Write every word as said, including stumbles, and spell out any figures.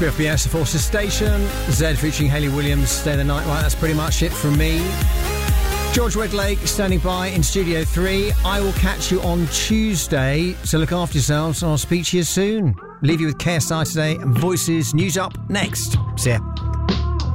B F B S, the Forces Station. Zed featuring Hayley Williams, Stay the Night. Right, that's pretty much it from me. George Wedlake standing by in Studio three. I will catch you on Tuesday, so look after yourselves and I'll speak to you soon. Leave you with K S I Today and Voices. News up next. See ya.